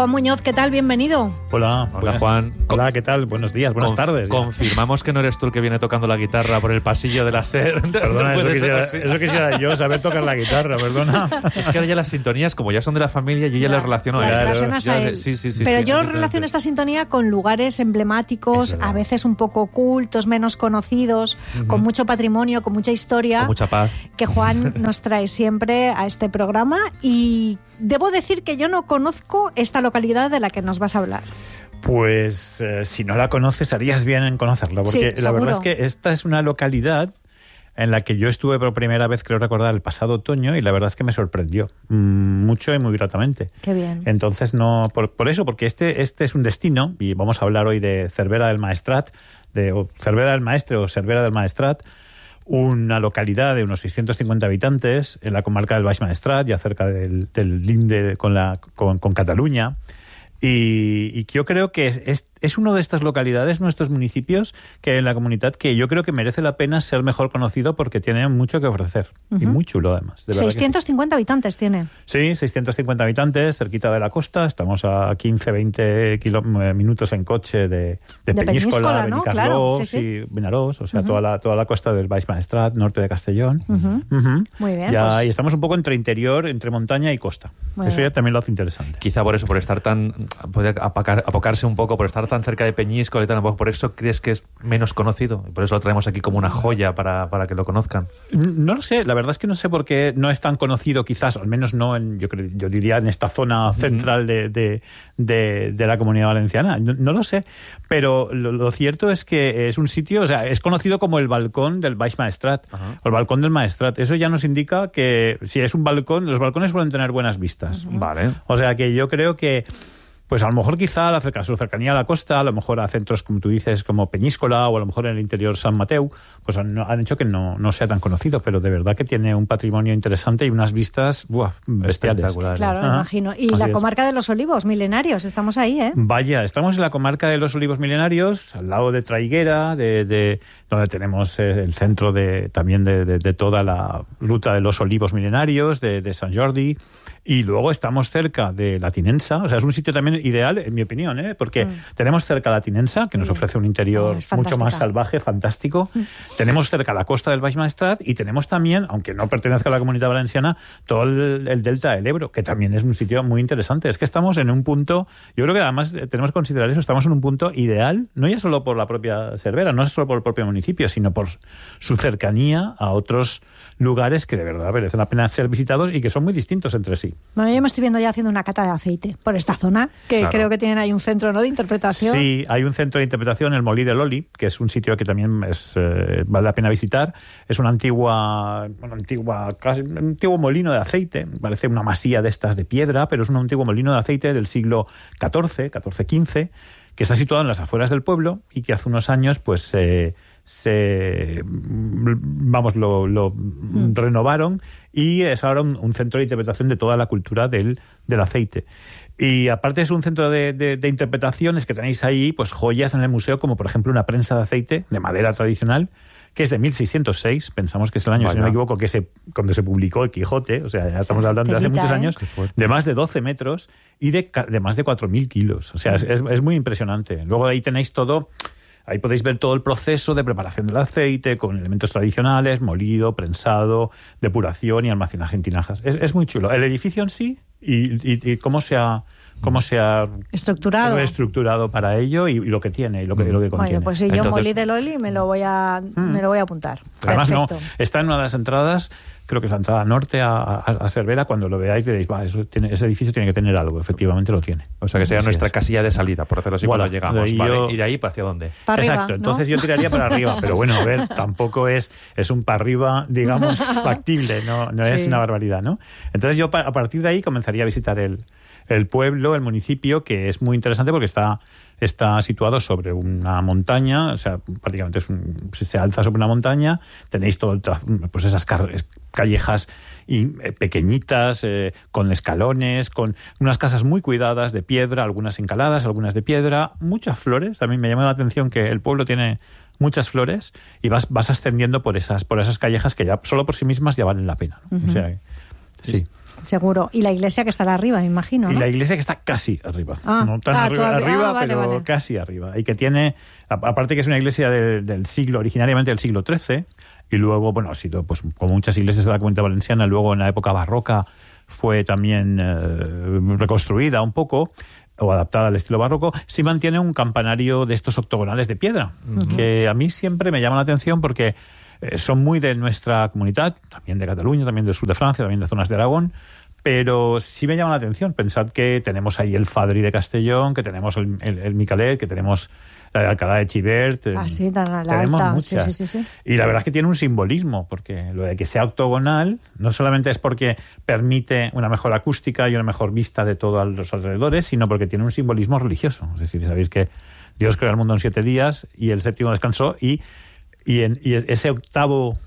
Juan Muñoz, ¿qué tal? Bienvenido. Hola, Juan. Hola, ¿qué tal? Buenos días, buenas tardes. Confirmamos que no eres tú el que viene tocando la guitarra por el pasillo de la SER. Perdona, eso quisiera yo, saber tocar la guitarra, perdona. Es que ahora ya las sintonías, como ya son de la familia, yo ya las relaciono a él. Relacionas a él. Sí, pero yo relaciono esta sintonía con lugares emblemáticos, a veces un poco ocultos, menos conocidos, con mucho patrimonio, con mucha historia. Con mucha paz. Que Juan nos trae siempre a este programa. Y debo decir que yo no conozco esta localidad de la que nos vas a hablar. Pues si no la conoces, harías bien en conocerla, porque sí, la verdad es que esta es una localidad en la que yo estuve por primera vez, creo recordar, el pasado otoño, y la verdad es que me sorprendió mucho y muy gratamente. Qué bien. Entonces, no por eso, porque este es un destino, y vamos a hablar hoy de Cervera del Maestrat, o Cervera del Maestre o Cervera del Maestrat, una localidad de unos 650 habitantes en la comarca del Baix Maestrat, ya cerca del linde con Cataluña. Y yo creo que es uno de estas localidades, nuestros municipios, que en la comunidad que yo creo que merece la pena ser mejor conocido porque tiene mucho que ofrecer. Y muy chulo, además. 650 habitantes tiene. Sí, 650 habitantes, cerquita de la costa. Estamos a 15-20 minutos en coche de Peñíscola, ¿no? Benicarlós, Claro, sí. y Vinaròs, o sea, toda la costa del Baix Maestrat, norte de Castellón. Muy bien. Ya, y estamos un poco entre interior, entre montaña y costa. Eso ya también lo hace interesante. Quizá por eso, por estar tan... Puede apocarse un poco, por estar tan cerca de Peñíscola y tal, por eso crees que es menos conocido. Y por eso lo traemos aquí como una joya para que lo conozcan. No lo sé, la verdad es que no sé por qué no es tan conocido, quizás, al menos no yo diría en esta zona central de la Comunidad Valenciana. No lo sé, pero lo cierto es que es un sitio, o sea, es conocido como el balcón del Baix Maestrat, o el balcón del Maestrat. Eso ya nos indica que si es un balcón, los balcones suelen tener buenas vistas. Vale. O sea que yo creo que pues a lo mejor quizá su cercanía a la costa, a lo mejor a centros, como tú dices, como Peñíscola o a lo mejor en el interior San Mateu, pues han hecho que no sea tan conocido, pero de verdad que tiene un patrimonio interesante y unas vistas bestiales. Claro, me imagino. Y la comarca de los Olivos Milenarios, estamos ahí, ¿eh? Vaya, estamos en la comarca de los Olivos Milenarios, al lado de Traiguera, donde tenemos el centro también de toda la ruta de los Olivos Milenarios, de Sant Jordi. Y luego estamos cerca de la Tinensa, o sea, es un sitio también ideal, en mi opinión, porque tenemos cerca la Tinensa, que nos ofrece un interior mucho más salvaje, fantástico. Tenemos cerca la costa del Baix Maestrat y tenemos también, aunque no pertenezca a la Comunidad Valenciana, todo el delta del Ebro, que también es un sitio muy interesante. Es que estamos en un punto, yo creo que además tenemos que considerar eso, estamos en un punto ideal, no ya solo por la propia Cervera, no es solo por el propio municipio, sino por su cercanía a otros lugares que de verdad merecen la pena ser visitados y que son muy distintos entre sí. Bueno, yo me estoy viendo ya haciendo una cata de aceite por esta zona, que creo que tienen ahí un centro, ¿no?, de interpretación. Sí, hay un centro de interpretación, el Molí de Loli, que es un sitio que también vale la pena visitar. Es un antiguo molino de aceite, parece una masía de estas de piedra, pero es un antiguo molino de aceite del siglo XIV, que está situado en las afueras del pueblo y que hace unos años pues lo renovaron y es ahora un centro de interpretación de toda la cultura del aceite. Y aparte es un centro de interpretaciones que tenéis ahí pues joyas en el museo, como por ejemplo una prensa de aceite de madera tradicional que es de 1606, pensamos que es el año, si no me equivoco, cuando se publicó el Quijote, o sea, ya estamos hablando de hace muchos años, de más de 12 metros y de más de 4.000 kilos. O sea, es muy impresionante. Luego ahí tenéis todo. Ahí podéis ver todo el proceso de preparación del aceite con elementos tradicionales, molido, prensado, depuración y almacenaje en tinajas. Es muy chulo. El edificio en sí y cómo se ha estructurado para ello y lo que tiene y lo que contiene. Bueno, pues si yo Molí de Loli me lo voy a apuntar. Además, está en una de las entradas, creo que es la entrada norte a Cervera. Cuando lo veáis diréis, ese edificio tiene que tener algo. Efectivamente lo tiene. O sea, que sea nuestra casilla de salida, por hacerlo así, cuando llegamos. ¿Y de ahí para hacia dónde? Para arriba, exacto, entonces yo tiraría para arriba. Pero bueno, a ver, tampoco es un para arriba, digamos, factible. No es una barbaridad, ¿no? Entonces yo a partir de ahí comenzaría a visitar el pueblo, el municipio, que es muy interesante porque está situado sobre una montaña, o sea, prácticamente se alza sobre una montaña. Tenéis todo pues esas callejas pequeñitas, con escalones, con unas casas muy cuidadas de piedra, algunas encaladas, algunas de piedra, muchas flores. También me llama la atención que el pueblo tiene muchas flores y vas ascendiendo por esas callejas que ya solo por sí mismas ya valen la pena, ¿no? O sea, Sí. Seguro. Y la iglesia que estará arriba, me imagino, ¿no? Y la iglesia que está casi arriba. No tan arriba, vale, pero vale. casi arriba. Y que tiene, aparte que es una iglesia del siglo, originariamente del siglo XIII, y luego, bueno, ha sido, pues, como muchas iglesias de la Comunidad Valenciana, luego en la época barroca fue también reconstruida un poco, o adaptada al estilo barroco, sí mantiene un campanario de estos octogonales de piedra, que a mí siempre me llama la atención porque son muy de nuestra comunidad, también de Cataluña, también del sur de Francia, también de zonas de Aragón, pero sí me llama la atención. Pensad que tenemos ahí el Fadri de Castellón, que tenemos el Micalet, que tenemos la de Alcalá de Xivert. Sí, tan a la tenemos alta. muchas. Sí. Y la verdad es que tiene un simbolismo, porque lo de que sea octogonal no solamente es porque permite una mejor acústica y una mejor vista de todos los alrededores, sino porque tiene un simbolismo religioso. Es decir, sabéis que Dios creó el mundo en 7 días y el séptimo descansó, y ese octavo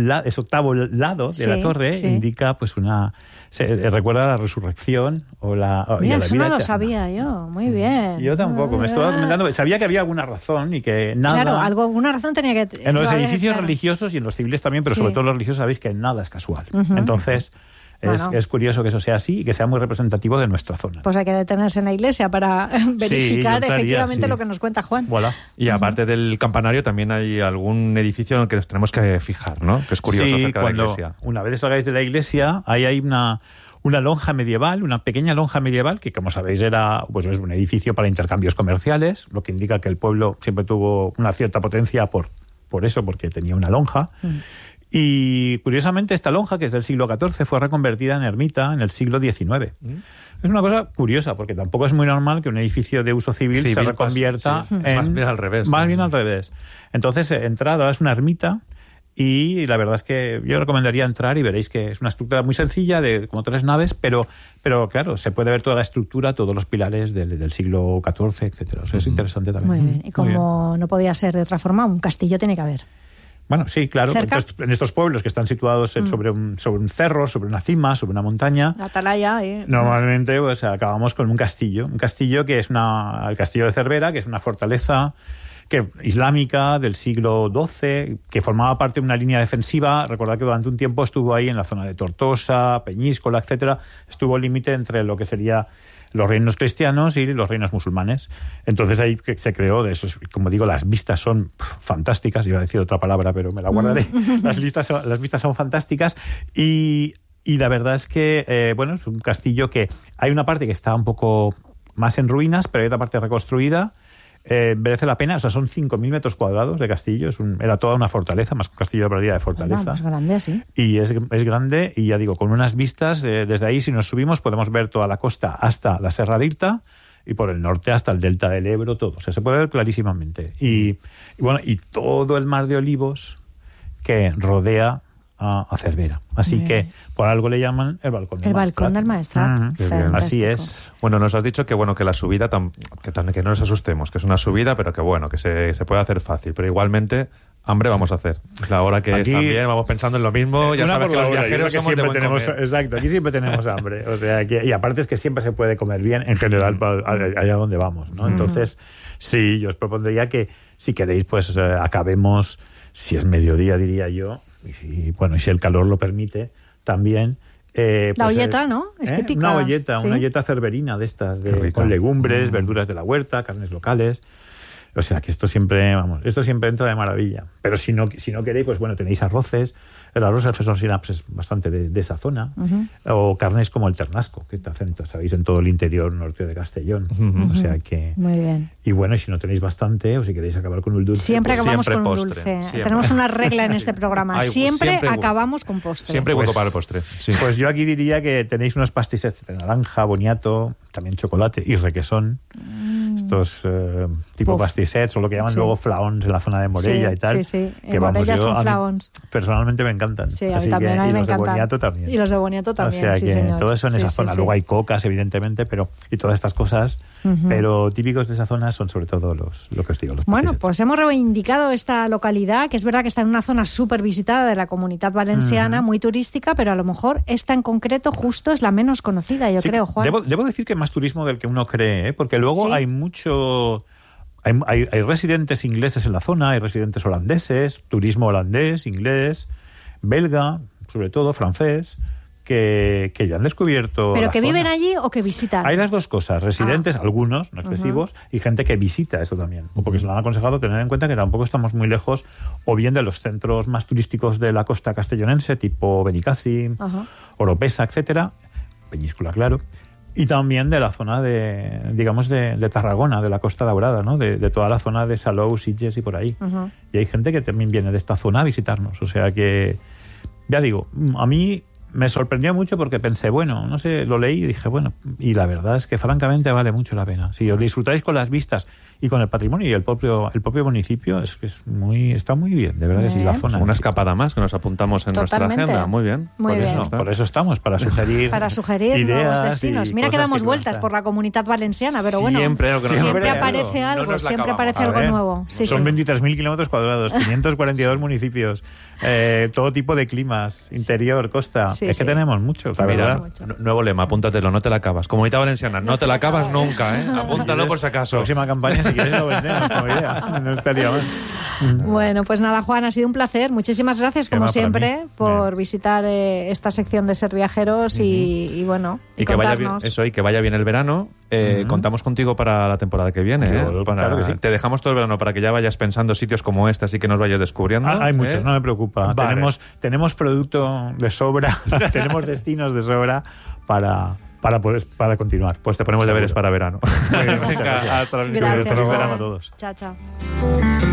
lado de la torre indica, pues, recuerda a la resurrección o la Mira, y a la eso vida no lo eterna. sabía yo. Muy bien. Yo tampoco, me estaba comentando, sabía que había alguna razón y que nada. Claro, alguna razón tenía que. En los edificios claro. religiosos y en los civiles también, pero sobre todo los religiosos, sabéis que nada es casual. Entonces, Bueno. es curioso que eso sea así y que sea muy representativo de nuestra zona. Pues hay que detenerse en la iglesia para verificar yo entraría, efectivamente sí. lo que nos cuenta Juan. Voilà. Y aparte del campanario, también hay algún edificio en el que nos tenemos que fijar, ¿no? Que es curioso acerca de la iglesia. Una vez salgáis de la iglesia, ahí hay una lonja medieval, una pequeña lonja medieval, que, como sabéis, era, pues, es un edificio para intercambios comerciales, lo que indica que el pueblo siempre tuvo una cierta potencia por eso, porque tenía una lonja. Y curiosamente esta lonja, que es del siglo XIV, fue reconvertida en ermita en el siglo XIX. Es una cosa curiosa, porque tampoco es muy normal que un edificio de uso civil se reconvierta en... Más bien al revés. Más bien al revés. Entonces, entrada es una ermita, y la verdad es que yo recomendaría entrar y veréis que es una estructura muy sencilla, de como 3 naves, pero claro, se puede ver toda la estructura, todos los pilares del siglo XIV, etcétera. O sea, es interesante también. Muy bien. Y como no podía ser de otra forma, un castillo tiene que haber. Bueno, sí, claro. Entonces, en estos pueblos que están situados sobre un cerro, sobre una cima, sobre una montaña, la atalaya, normalmente, pues, acabamos con un castillo. Un castillo que es el castillo de Cervera, que es una fortaleza islámica del siglo XII, que formaba parte de una línea defensiva. Recordad que durante un tiempo estuvo ahí en la zona de Tortosa, Peñíscola, etcétera. Estuvo el límite entre lo que sería los reinos cristianos y los reinos musulmanes. Entonces ahí se creó de eso. Como digo, las vistas son fantásticas. Iba a decir otra palabra, pero me la guardaré. Las vistas son fantásticas, y la verdad es que, bueno, es un castillo que hay una parte que está un poco más en ruinas, pero hay otra parte reconstruida. Merece la pena. O sea, son 5.000 metros cuadrados de castillo. Era toda una fortaleza, más que un castillo de partida de fortaleza. Más grande, sí. Y es grande, y ya digo, con unas vistas, desde ahí, si nos subimos, podemos ver toda la costa hasta la Serra d'Irta, y por el norte hasta el delta del Ebro, todo. O sea, se puede ver clarísimamente. Y bueno, y todo el mar de olivos que rodea a Cervera. Así que por algo le llaman el balcón del Maestrat. Balcón del Maestrat. Así es. Bueno, nos has dicho que la subida, que no nos asustemos, que es una subida, pero que se puede hacer fácil. Pero igualmente, hambre vamos a hacer. La hora que aquí, es también, vamos pensando en lo mismo. Ya sabes que los viajeros somos de buen comer. Exacto, aquí siempre tenemos hambre. O sea, y aparte es que siempre se puede comer bien, en general, allá donde vamos, ¿no? Entonces, sí, yo os propondría que, si queréis, pues acabemos, si es mediodía, diría yo, y si el calor lo permite, también. La olleta, ¿no? Es típica. Una olleta cerverina de estas, con legumbres, verduras de la huerta, carnes locales. O sea, que esto siempre entra de maravilla. Pero si no queréis, pues bueno, tenéis arroces. El arroz Alfresón Sinaps es bastante de esa zona. O carnes como el ternasco, que está, sabéis, en todo el interior norte de Castellón. O sea que... Muy bien. Y bueno, y si no tenéis bastante, o si queréis acabar con un dulce... Siempre pues acabamos siempre con un postre, dulce. siempre. Tenemos una regla en este programa. Siempre acabamos con postre. Siempre hueco para el postre. Sí. Pues yo aquí diría que tenéis unos pastis de naranja, boniato, también chocolate y requesón. Estos tipo pastisets, o lo que llaman luego flaons en la zona de Morella y tal. Sí. Que En Morella son a mí, flaons. personalmente me encantan. Sí, a mí también, a mí me encantan. Y los de boniato también. Y los de boniato también, o sea que señor. todo eso en esa Sí, zona. sí. Luego hay cocas, evidentemente, y todas estas cosas. Pero típicos de esa zona son sobre todo lo que os digo, los Bueno, pastisets. pues hemos reivindicado esta localidad, que es verdad que está en una zona súper visitada de la Comunidad Valenciana, muy turística, pero a lo mejor esta en concreto justo es la menos conocida, yo creo, Juan. Debo decir que hay más turismo del que uno cree, ¿eh? Porque luego hay mucho... Hay residentes ingleses en la zona, hay residentes holandeses, turismo holandés, inglés, belga, sobre todo francés, que ya han descubierto. ¿Pero la que viven zona. allí o que visitan? Hay las dos cosas, residentes, algunos, no excesivos, y gente que visita eso también. Porque se lo han aconsejado tener en cuenta que tampoco estamos muy lejos, o bien de los centros más turísticos de la costa castellonense, tipo Benicàssim, Oropesa, etcétera, Peñíscola, claro, y también de la zona de Tarragona, de la Costa Daurada, ¿no? De toda la zona de Salou, Sitges y por ahí. Y hay gente que también viene de esta zona a visitarnos. O sea que, ya digo, a mí me sorprendió mucho porque pensé, bueno, no sé, lo leí y dije, bueno, y la verdad es que francamente vale mucho la pena. Si os disfrutáis con las vistas y con el patrimonio y el propio municipio, es que está muy bien, de verdad que sí, la zona. Una escapada más que nos apuntamos en nuestra agenda. Muy bien. Muy bien. Por eso estamos, para sugerir ideas, nuevos destinos. Mira que damos vueltas por la Comunitat Valenciana, pero bueno, siempre aparece algo, siempre aparece algo nuevo. Sí, son 23.000 kilómetros cuadrados, 542 municipios, todo tipo de climas, interior, costa. Es que tenemos mucho, la verdad. Nuevo lema, apúntatelo, no te la acabas. Comunidad Valenciana, no te la acabas nunca, ¿eh? Apúntalo por si acaso. Próxima campaña, si quieres, lo vendemos como idea. No estaría mal. Bueno, pues nada, Juan, ha sido un placer. Muchísimas gracias, como siempre, por visitar esta sección de Ser Viajeros y bueno, y que vaya bien, y que vaya bien el verano. Contamos contigo para la temporada que viene. Claro que sí. Te dejamos todo el verano para que ya vayas pensando sitios como este, así que nos vayas descubriendo. Hay muchos, no me preocupa. Vale. Tenemos producto de sobra, tenemos destinos de sobra para continuar. Pues te ponemos deberes para verano. Muy bien, Venga, hasta la próxima. Gracias, Feliz verano a todos. Chao, chao.